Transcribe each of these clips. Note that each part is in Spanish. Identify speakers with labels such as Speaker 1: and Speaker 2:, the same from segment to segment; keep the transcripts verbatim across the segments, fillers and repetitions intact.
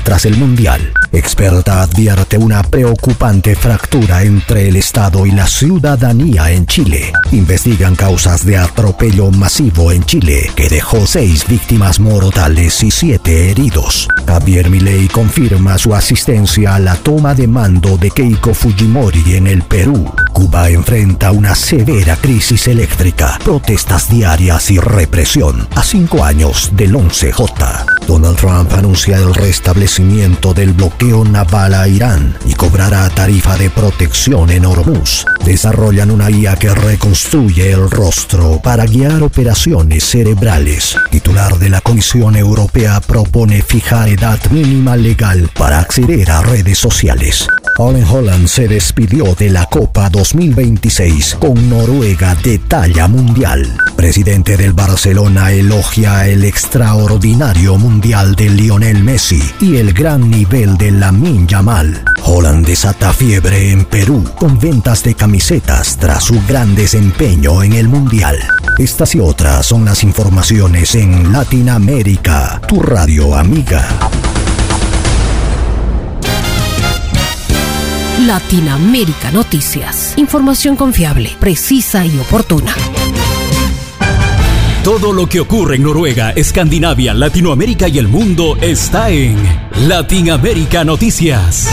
Speaker 1: tras el Mundial. Experta advierte una preocupante fractura entre el Estado y la ciudadanía en Chile. Investigan causas de atropello masivo en Chile que dejó seis víctimas mortales y siete heridos. Javier Milei confirma su asistencia a la toma de mando de Keiko Fujimori en el Perú. Cuba enfrenta una severa crisis eléctrica, protestas diarias y represión a cinco años del once J. Donald Trump anuncia el restablecimiento del bloqueo naval a Irán y cobrará tarifa de protección en Hormuz. Desarrollan una I A que reconstruye el rostro para guiar operaciones cerebrales. Titular de la Comisión Europea propone fijar edad mínima legal para acceder a redes sociales. Erling Haaland se despidió de la Copa dos mil veintiséis con Noruega de talla mundial. Presidente del Barcelona elogia el extraordinario mundial de Lionel Messi y el gran nivel de Lamine Yamal. Haaland desata fiebre en Perú con ventas de camisetas tras su gran desempeño en el mundial. Estas y otras son las informaciones en Latinoamérica, tu radio amiga.
Speaker 2: Latinoamérica Noticias. Información confiable, precisa y oportuna.
Speaker 3: Todo lo que ocurre en Noruega, Escandinavia, Latinoamérica y el mundo está en Latinoamérica Noticias.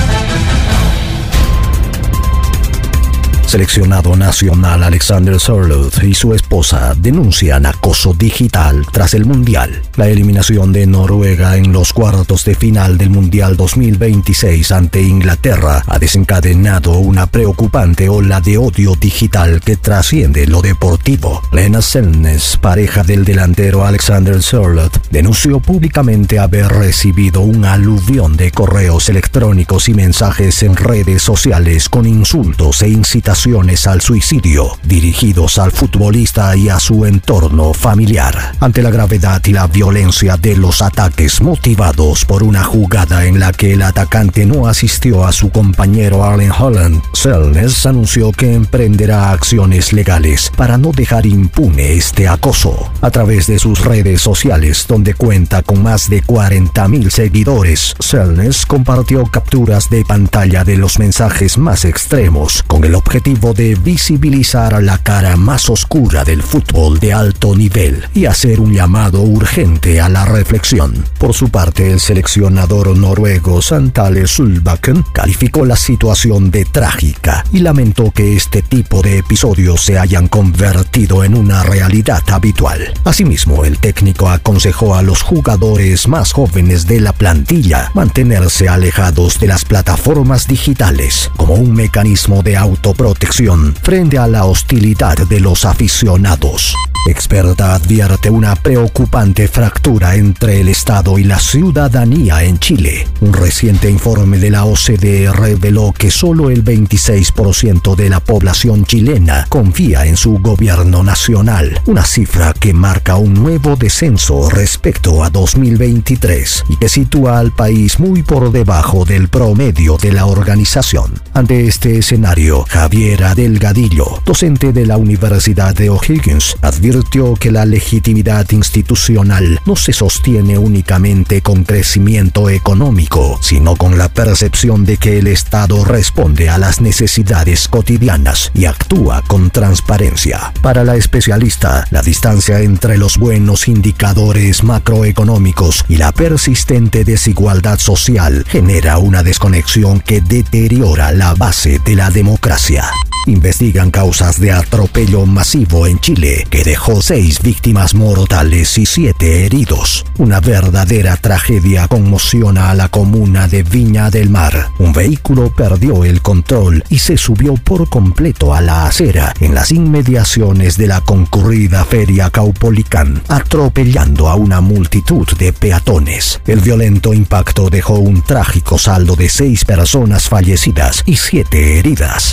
Speaker 1: Seleccionado nacional Alexander Sørloth y su esposa denuncian acoso digital tras el Mundial. La eliminación de Noruega en los cuartos de final del Mundial dos mil veintiséis ante Inglaterra ha desencadenado una preocupante ola de odio digital que trasciende lo deportivo. Lena Selnes, pareja del delantero Alexander Sørloth, denunció públicamente haber recibido un aluvión de correos electrónicos y mensajes en redes sociales con insultos e incitaciones al suicidio dirigidos al futbolista y a su entorno familiar. Ante la gravedad y la violencia de los ataques motivados por una jugada en la que el atacante no asistió a su compañero Erling Haaland, Selnes anunció que emprenderá acciones legales para no dejar impune este acoso. A través de sus redes sociales, donde cuenta con más de cuarenta mil seguidores, Selnes compartió capturas de pantalla de los mensajes más extremos con el objetivo de visibilizar la cara más oscura del fútbol de alto nivel y hacer un llamado urgente a la reflexión. Por su parte, el seleccionador noruego Santale Solbakken calificó la situación de trágica y lamentó que este tipo de episodios se hayan convertido en una realidad habitual. Asimismo, el técnico aconsejó a los jugadores más jóvenes de la plantilla mantenerse alejados de las plataformas digitales como un mecanismo de autoprotección frente a la hostilidad de los aficionados. Experta advierte una preocupante fractura entre el Estado y la ciudadanía en Chile. Un reciente informe de la O C D E reveló que solo el veintiséis por ciento de la población chilena confía en su gobierno nacional, una cifra que marca un nuevo descenso respecto a dos mil veintitrés y que sitúa al país muy por debajo del promedio de la organización. Ante este escenario, Javier Delgadillo, docente de la Universidad de O'Higgins, advirtió que la legitimidad institucional no se sostiene únicamente con crecimiento económico, sino con la percepción de que el Estado responde a las necesidades cotidianas y actúa con transparencia. Para la especialista, la distancia entre los buenos indicadores macroeconómicos y la persistente desigualdad social genera una desconexión que deteriora la base de la democracia. Investigan causas de atropello masivo en Chile que dejó seis víctimas mortales y siete heridos. Una verdadera tragedia conmociona a la comuna de Viña del Mar. Un vehículo perdió el control y se subió por completo a la acera en las inmediaciones de la concurrida feria Caupolicán, atropellando a una multitud de peatones. El violento impacto dejó un trágico saldo de seis personas fallecidas y siete heridas. Afortunadamente,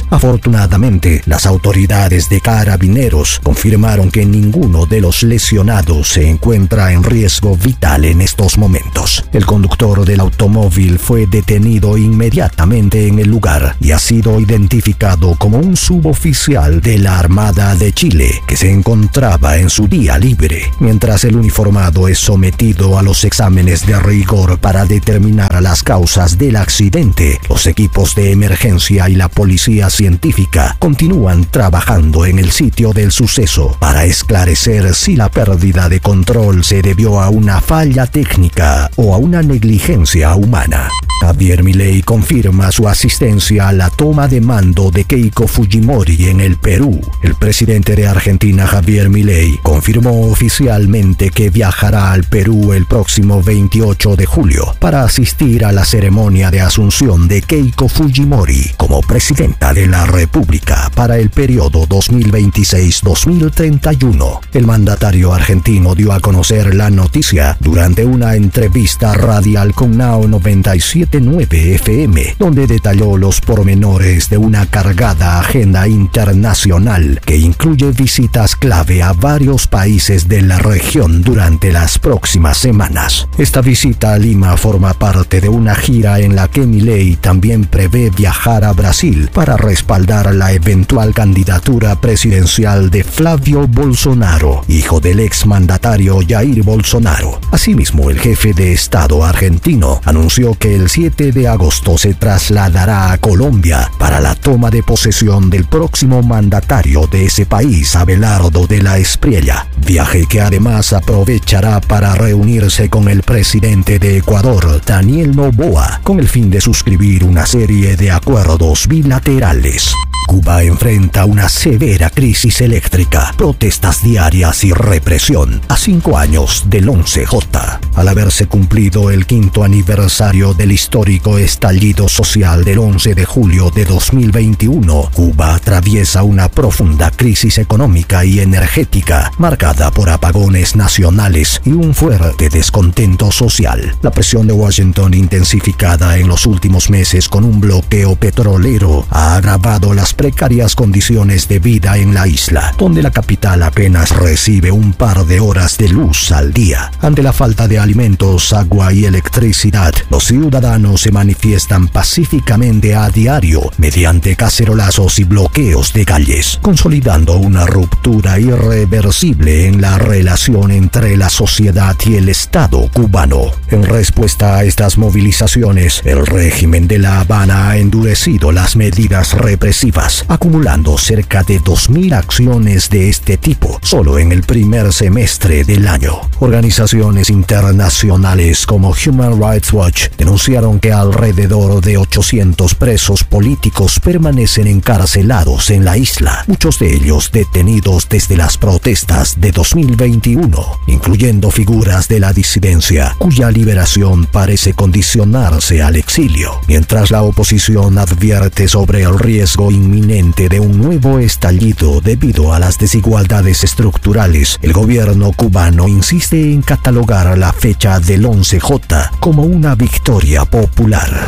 Speaker 1: Afortunadamente, las autoridades de Carabineros confirmaron que ninguno de los lesionados se encuentra en riesgo vital en estos momentos. El conductor del automóvil fue detenido inmediatamente en el lugar y ha sido identificado como un suboficial de la Armada de Chile que se encontraba en su día libre, mientras el uniformado es sometido a los exámenes de rigor para determinar las causas del accidente. Los equipos de emergencia y la policía científica continúan trabajando en el sitio del suceso para esclarecer si la pérdida de control se debió a una falla técnica o a una negligencia humana. Javier Milei confirma su asistencia a la toma de mando de Keiko Fujimori en el Perú. El presidente de Argentina, Javier Milei, confirmó oficialmente que viajará al Perú el próximo veintiocho de julio para asistir a la ceremonia de asunción de Keiko Fujimori como presidenta de la República para el periodo dos mil veintiséis a dos mil treinta y uno. El mandatario argentino dio a conocer la noticia durante una entrevista radial con Now noventa y siete punto nueve F M, donde detalló los pormenores de una cargada agenda internacional que incluye visitas clave a varios países de la región durante las próximas semanas. Esta visita a Lima forma parte de una gira en la que Milei también prevé viajar a Brasil para respaldar la eventual candidatura presidencial de Flavio Bolsonaro, hijo del exmandatario Jair Bolsonaro. Asimismo, el jefe de Estado argentino anunció que el siete de agosto se trasladará a Colombia para la toma de posesión del próximo mandatario de ese país, Abelardo de la Espriella, viaje que además aprovechará para reunirse con el presidente de Ecuador, Daniel Noboa, con el fin de suscribir una serie de acuerdos bilaterales. Cuba enfrenta una severa crisis eléctrica, protestas diarias y represión a cinco años del once J. Al haberse cumplido el quinto aniversario del histórico estallido social del once de julio de dos mil veintiuno, Cuba atraviesa una profunda crisis económica y energética, marcada por apagones nacionales y un fuerte descontento social. La presión de Washington, intensificada en los últimos meses con un bloqueo petrolero, ha agravado las precarias condiciones de vida en la isla, donde la capital apenas recibe un par de horas de luz al día. Ante la falta de alimentos, agua y electricidad, los ciudadanos se manifiestan pacíficamente a diario mediante cacerolazos y bloqueos de calles, consolidando una ruptura irreversible en la relación entre la sociedad y el Estado cubano. En respuesta a estas movilizaciones, el régimen de La Habana ha endurecido las medidas represivas, acumulando cerca de dos mil acciones de este tipo solo en el primer semestre del año. Organizaciones internacionales como Human Rights Watch denunciaron que alrededor de ochocientos presos políticos permanecen encarcelados en la isla, muchos de ellos detenidos desde las protestas de dos mil veintiuno, incluyendo figuras de la disidencia, cuya liberación parece condicionarse al exilio, mientras la oposición advierte sobre el riesgo inminente de un nuevo estallido debido a las desigualdades estructurales. El gobierno cubano insiste en catalogar la fecha del once J como una victoria popular.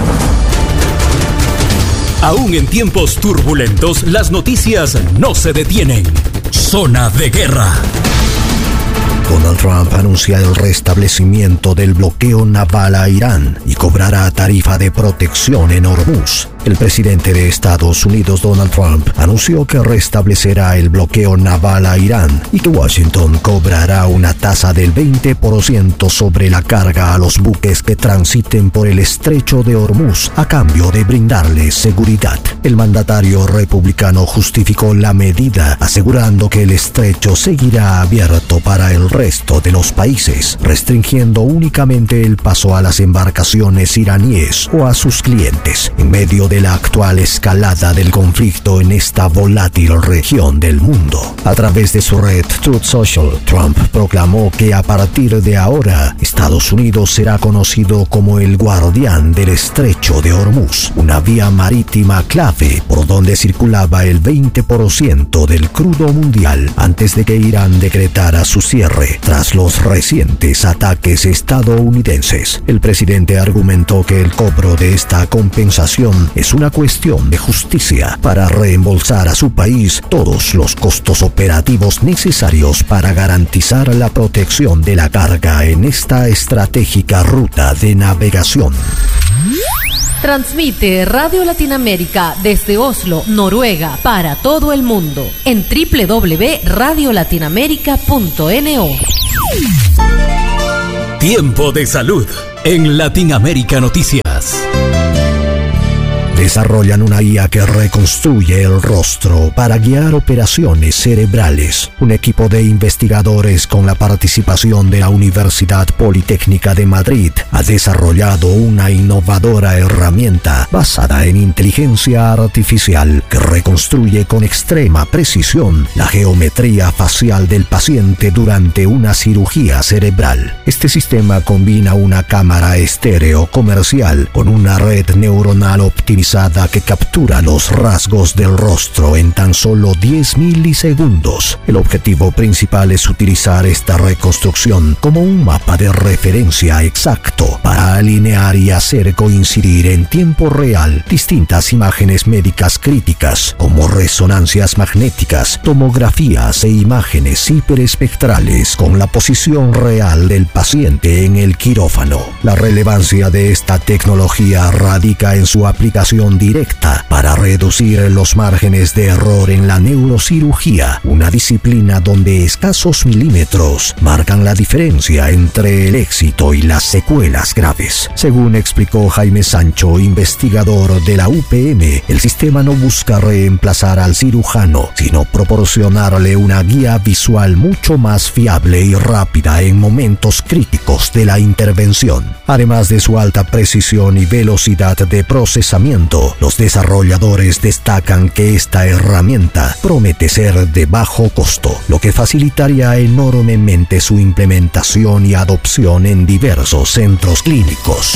Speaker 3: Aún en tiempos turbulentos, las noticias no se detienen. Zona de guerra.
Speaker 1: Donald Trump anuncia el restablecimiento del bloqueo naval a Irán y cobrará tarifa de protección en Hormuz. El presidente de Estados Unidos, Donald Trump, anunció que restablecerá el bloqueo naval a Irán y que Washington cobrará una tasa del veinte por ciento sobre la carga a los buques que transiten por el estrecho de Hormuz a cambio de brindarles seguridad. El mandatario republicano justificó la medida asegurando que el estrecho seguirá abierto para el resto de los países, restringiendo únicamente el paso a las embarcaciones iraníes o a sus clientes en medio de de la actual escalada del conflicto en esta volátil región del mundo. A través de su red Truth Social, Trump proclamó que a partir de ahora, Estados Unidos será conocido como el guardián del estrecho de Hormuz, una vía marítima clave por donde circulaba el veinte por ciento del crudo mundial antes de que Irán decretara su cierre tras los recientes ataques estadounidenses. El presidente argumentó que el cobro de esta compensación es una cuestión de justicia para reembolsar a su país todos los costos operativos necesarios para garantizar la protección de la carga en esta estratégica ruta de navegación.
Speaker 2: Transmite Radio Latinoamérica desde Oslo, Noruega, para todo el mundo en doble u doble u doble u punto radio latinoamérica punto no.
Speaker 3: Tiempo de salud en Latinoamérica Noticias.
Speaker 1: Desarrollan una I A que reconstruye el rostro para guiar operaciones cerebrales. Un equipo de investigadores con la participación de la Universidad Politécnica de Madrid ha desarrollado una innovadora herramienta basada en inteligencia artificial que reconstruye con extrema precisión la geometría facial del paciente durante una cirugía cerebral. Este sistema combina una cámara estéreo comercial con una red neuronal optimizada que captura los rasgos del rostro en tan solo diez milisegundos. El objetivo principal es utilizar esta reconstrucción como un mapa de referencia exacto para alinear y hacer coincidir en tiempo real distintas imágenes médicas críticas como resonancias magnéticas, tomografías e imágenes hiperespectrales con la posición real del paciente en el quirófano. La relevancia de esta tecnología radica en su aplicación directa para reducir los márgenes de error en la neurocirugía, una disciplina donde escasos milímetros marcan la diferencia entre el éxito y las secuelas graves. Según explicó Jaime Sancho, investigador de la U P M, el sistema no busca reemplazar al cirujano, sino proporcionarle una guía visual mucho más fiable y rápida en momentos críticos de la intervención. Además de su alta precisión y velocidad de procesamiento, los desarrolladores destacan que esta herramienta promete ser de bajo costo, lo que facilitaría enormemente su implementación y adopción en diversos centros clínicos.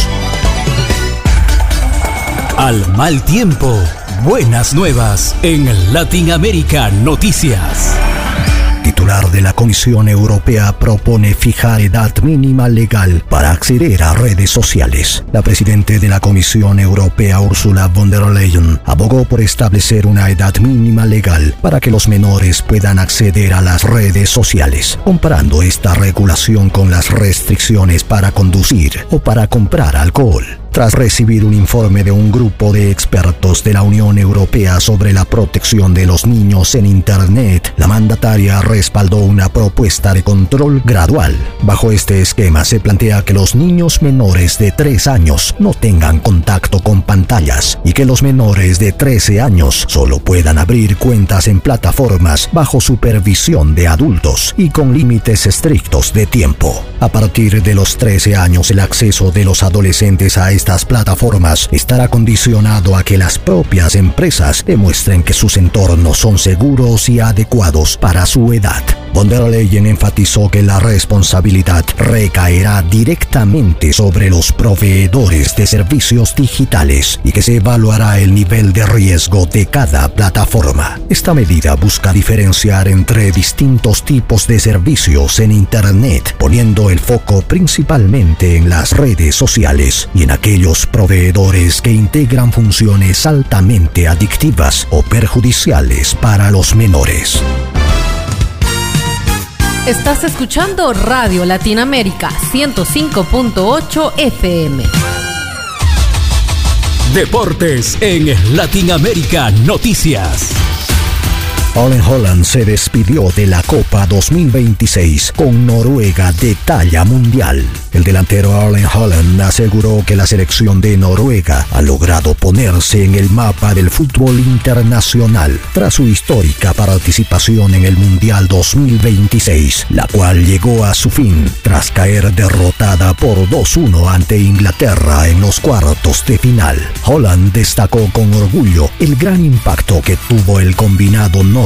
Speaker 3: Al mal tiempo, buenas nuevas en Latinoamérica Noticias.
Speaker 1: Titular de la Comisión Europea propone fijar edad mínima legal para acceder a redes sociales. La presidenta de la Comisión Europea, Ursula von der Leyen, abogó por establecer una edad mínima legal para que los menores puedan acceder a las redes sociales, comparando esta regulación con las restricciones para conducir o para comprar alcohol. Tras recibir un informe de un grupo de expertos de la Unión Europea sobre la protección de los niños en Internet, la mandataria respaldó una propuesta de control gradual. Bajo este esquema se plantea que los niños menores de tres años no tengan contacto con pantallas y que los menores de trece años solo puedan abrir cuentas en plataformas bajo supervisión de adultos y con límites estrictos de tiempo. A partir de los trece años, el acceso de los adolescentes a estas plataformas estará condicionado a que las propias empresas demuestren que sus entornos son seguros y adecuados para su edad. Von der Leyen enfatizó que la responsabilidad recaerá directamente sobre los proveedores de servicios digitales y que se evaluará el nivel de riesgo de cada plataforma. Esta medida busca diferenciar entre distintos tipos de servicios en Internet, poniendo el foco principalmente en las redes sociales y en aquellos proveedores que integran funciones altamente adictivas o perjudiciales para los menores.
Speaker 2: Estás escuchando Radio Latinoamérica ciento cinco punto ocho F M.
Speaker 3: Deportes en Latinoamérica Noticias.
Speaker 1: Erling Haaland se despidió de la Copa dos mil veintiséis con Noruega de talla mundial. El delantero Erling Haaland aseguró que la selección de Noruega ha logrado ponerse en el mapa del fútbol internacional tras su histórica participación en el Mundial dos mil veintiséis, la cual llegó a su fin tras caer derrotada por dos uno ante Inglaterra en los cuartos de final. Haaland destacó con orgullo el gran impacto que tuvo el combinado norte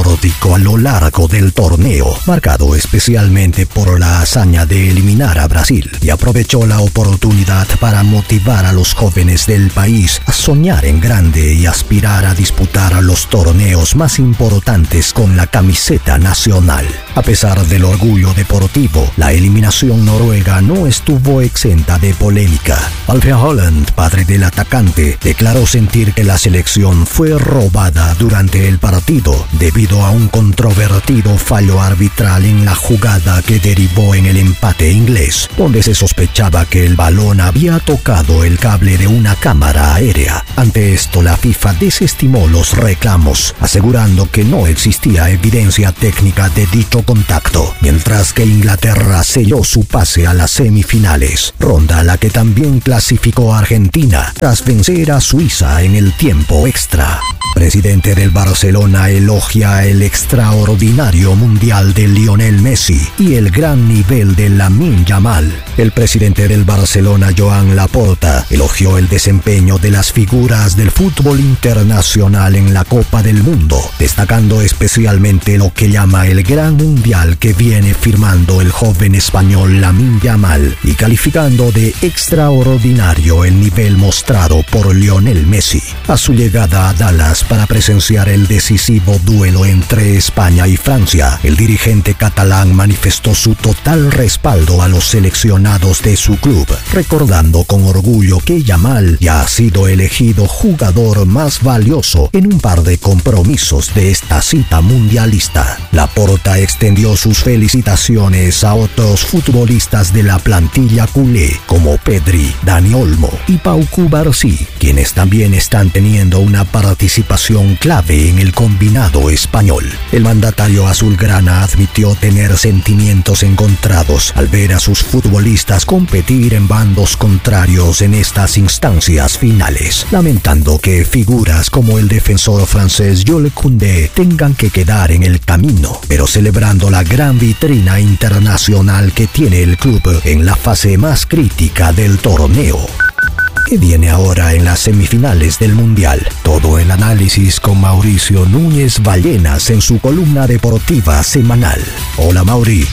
Speaker 1: nórdico a lo largo del torneo, marcado especialmente por la hazaña de eliminar a Brasil, y aprovechó la oportunidad para motivar a los jóvenes del país a soñar en grande y aspirar a disputar los torneos más importantes con la camiseta nacional. A pesar del orgullo deportivo, la eliminación noruega no estuvo exenta de polémica. Alfred Holland, padre del atacante, declaró sentir que la selección fue robada durante el partido debido a un controvertido fallo arbitral en la jugada que derivó en el empate inglés, donde se sospechaba que el balón había tocado el cable de una cámara aérea. Ante esto, la FIFA desestimó los reclamos, asegurando que no existía evidencia técnica de dicho contacto, mientras que Inglaterra selló su pase a las semifinales, ronda a la que también clasificó Argentina tras vencer a Suiza en el tiempo extra. Presidente del Barcelona elogia el extraordinario mundial de Lionel Messi y el gran nivel de Lamine Yamal. El presidente del Barcelona, Joan Laporta, elogió el desempeño de las figuras del fútbol internacional en la Copa del Mundo, destacando especialmente lo que llama el gran mundial que viene firmando el joven español Lamine Yamal y calificando de extraordinario el nivel mostrado por Lionel Messi. A su llegada a Dallas para presenciar el decisivo duelo entre España y Francia, el dirigente catalán manifestó su total respaldo a los seleccionados de su club, recordando con orgullo que Yamal ya ha sido elegido jugador más valioso en un par de compromisos de esta cita mundialista. Laporta extendió sus felicitaciones a otros futbolistas de la plantilla culé como Pedri, Dani Olmo y Pau Cubarsí, quienes también están teniendo una participación clave en el combinado español. El mandatario azulgrana admitió tener sentimientos encontrados al ver a sus futbolistas competir en bandos contrarios en estas instancias finales, lamentando que figuras como el defensor francés Jules Koundé tengan que quedar en el camino, pero celebrando la gran vitrina internacional que tiene el club en la fase más crítica del torneo. ¿Qué viene ahora en las semifinales del Mundial? Todo el análisis con Mauricio Núñez Ballenas en su columna deportiva semanal. Hola, Mauri.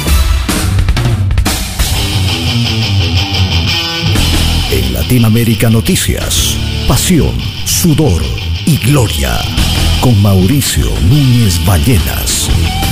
Speaker 1: En Latinoamérica Noticias, pasión, sudor y gloria. Con Mauricio Núñez Ballenas.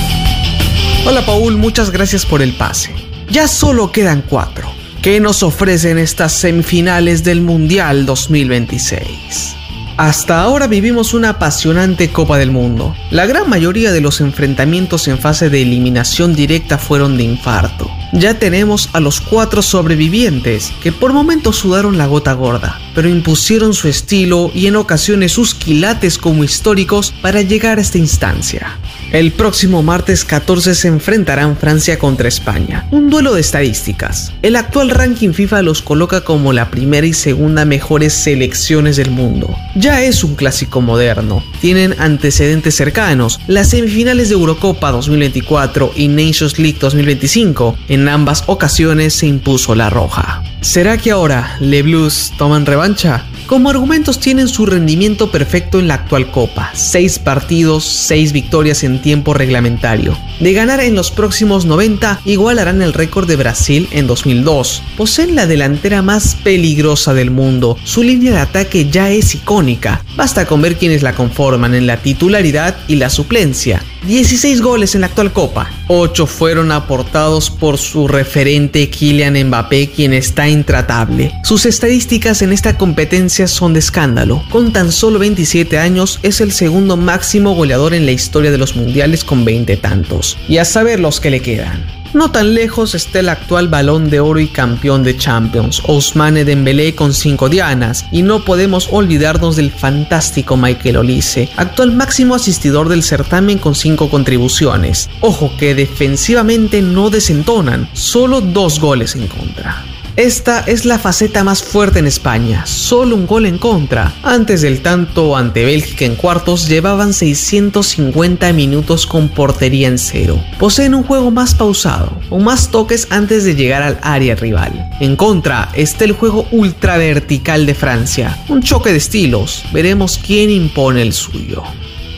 Speaker 4: Hola, Paul, muchas gracias por el pase. Ya solo quedan cuatro. ¿Qué nos ofrecen estas semifinales del Mundial dos mil veintiséis? Hasta ahora vivimos una apasionante Copa del Mundo. La gran mayoría de los enfrentamientos en fase de eliminación directa fueron de infarto. Ya tenemos a los cuatro sobrevivientes que por momentos sudaron la gota gorda, pero impusieron su estilo y en ocasiones sus quilates como históricos para llegar a esta instancia. El próximo martes catorce se enfrentarán Francia contra España, un duelo de estadísticas. El actual ranking FIFA los coloca como la primera y segunda mejores selecciones del mundo. Ya es un clásico moderno, tienen antecedentes cercanos, las semifinales de Eurocopa dos mil veinticuatro y Nations League dos mil veinticinco, en ambas ocasiones se impuso la roja. ¿Será que ahora Les Bleus toman revancha? Como argumentos tienen su rendimiento perfecto en la actual Copa, seis partidos, seis victorias en tiempo reglamentario. De ganar en los próximos noventa, igualarán el récord de Brasil en dos mil dos. Poseen la delantera más peligrosa del mundo, su línea de ataque ya es icónica, basta con ver quiénes la conforman en la titularidad y la suplencia. dieciséis goles en la actual Copa, ocho fueron aportados por su referente Kylian Mbappé, quien está intratable. Sus estadísticas en esta competencia son de escándalo. Con tan solo veintisiete años es el segundo máximo goleador en la historia de los mundiales con veinte tantos. Y a saber los que le quedan. No tan lejos está el actual Balón de Oro y campeón de Champions, Ousmane Dembélé con cinco dianas, y no podemos olvidarnos del fantástico Michael Olise, actual máximo asistidor del certamen con cinco contribuciones. Ojo que defensivamente no desentonan, solo dos goles en contra. Esta es la faceta más fuerte en España, solo un gol en contra. Antes del tanto ante Bélgica en cuartos llevaban seiscientos cincuenta minutos con portería en cero. Poseen un juego más pausado, o más toques antes de llegar al área rival. En contra está el juego ultra vertical de Francia, un choque de estilos, veremos quién impone el suyo.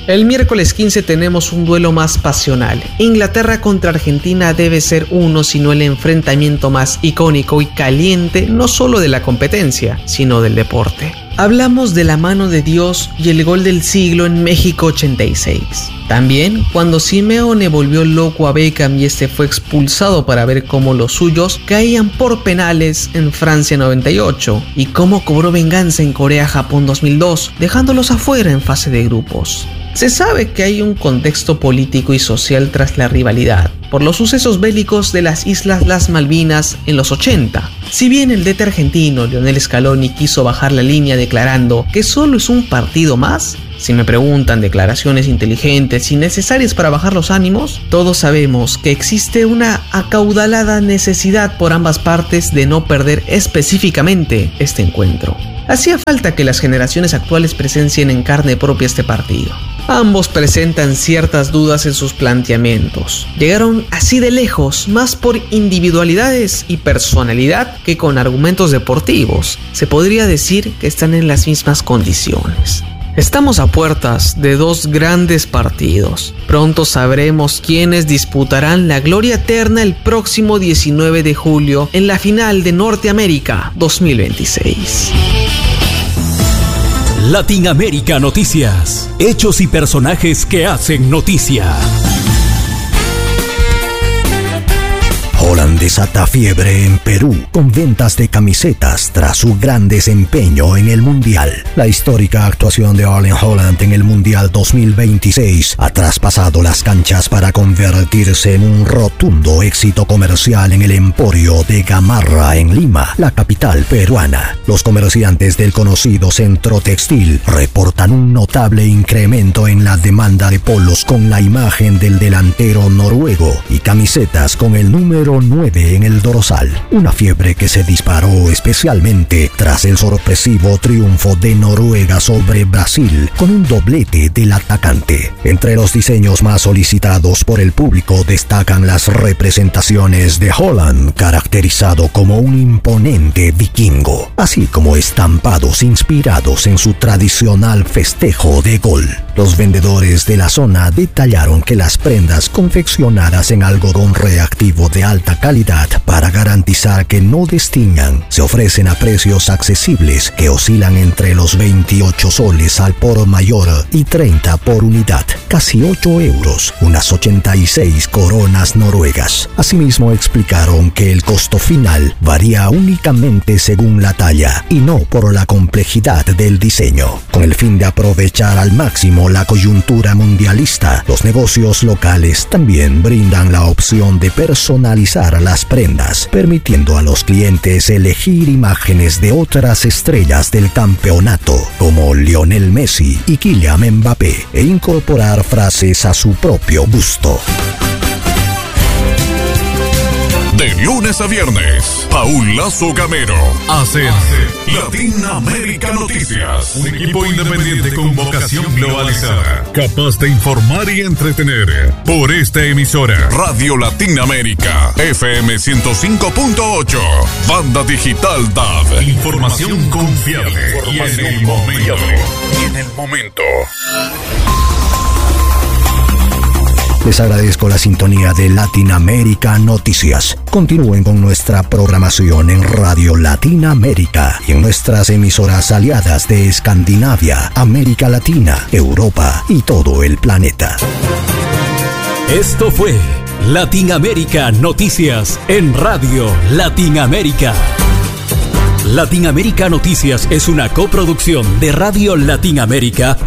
Speaker 4: El miércoles quince tenemos un duelo más pasional. Inglaterra contra Argentina debe ser uno, si no el enfrentamiento más icónico y caliente, no solo de la competencia, sino del deporte. Hablamos de la mano de Dios y el gol del siglo en México ochenta y seis. También cuando Simeone volvió loco a Beckham y este fue expulsado para ver cómo los suyos caían por penales en Francia noventa y ocho y cómo cobró venganza en Corea-Japón dos mil dos, dejándolos afuera en fase de grupos. Se sabe que hay un contexto político y social tras la rivalidad, por los sucesos bélicos de las Islas Las Malvinas en los ochenta. Si bien el D T argentino Lionel Scaloni quiso bajar la línea declarando que solo es un partido más, si me preguntan declaraciones inteligentes y necesarias para bajar los ánimos, todos sabemos que existe una acaudalada necesidad por ambas partes de no perder específicamente este encuentro. Hacía falta que las generaciones actuales presencien en carne propia este partido. Ambos presentan ciertas dudas en sus planteamientos. Llegaron así de lejos, más por individualidades y personalidad que con argumentos deportivos. Se podría decir que están en las mismas condiciones. Estamos a puertas de dos grandes partidos. Pronto sabremos quiénes disputarán la gloria eterna el próximo diecinueve de julio en la final de Norteamérica dos mil veintiséis.
Speaker 3: Latinoamérica Noticias. Hechos y personajes que hacen noticia.
Speaker 1: Holland desata fiebre en Perú con ventas de camisetas tras su gran desempeño en el Mundial. La histórica actuación de Erling Haaland en el Mundial dos mil veintiséis ha traspasado las canchas para convertirse en un rotundo éxito comercial en el Emporio de Gamarra en Lima, la capital peruana. Los comerciantes del conocido centro textil reportan un notable incremento en la demanda de polos con la imagen del delantero noruego y camisetas con el número nueve en el dorsal, una fiebre que se disparó especialmente tras el sorpresivo triunfo de Noruega sobre Brasil con un doblete del atacante. Entre los diseños más solicitados por el público destacan las representaciones de Haaland, caracterizado como un imponente vikingo, así como estampados inspirados en su tradicional festejo de gol. Los vendedores de la zona detallaron que las prendas confeccionadas en algodón reactivo de alta calidad para garantizar que no destiñan se ofrecen a precios accesibles que oscilan entre los veintiocho soles al por mayor y treinta por unidad, casi ocho euros, unas ochenta y seis coronas noruegas. Asimismo explicaron que el costo final varía únicamente según la talla y no por la complejidad del diseño. Con el fin de aprovechar al máximo la coyuntura mundialista, los negocios locales también brindan la opción de personalizar las prendas, permitiendo a los clientes elegir imágenes de otras estrellas del campeonato, como Lionel Messi y Kylian Mbappé, e incorporar frases a su propio gusto.
Speaker 5: De lunes a viernes, Paul Lazo Gamero hace Latinoamérica Noticias. Un equipo independiente con vocación globalizada, capaz de informar y entretener. Por esta emisora, Radio Latinoamérica, F M ciento cinco punto ocho, Banda Digital D A B. Información confiable y en el momento. Y en el momento.
Speaker 1: Les agradezco la sintonía de Latinoamérica Noticias. Continúen con nuestra programación en Radio Latinoamérica y en nuestras emisoras aliadas de Escandinavia, América Latina, Europa y todo el planeta.
Speaker 3: Esto fue Latinoamérica Noticias en Radio Latinoamérica. Latinoamérica Noticias es una coproducción de Radio Latinoamérica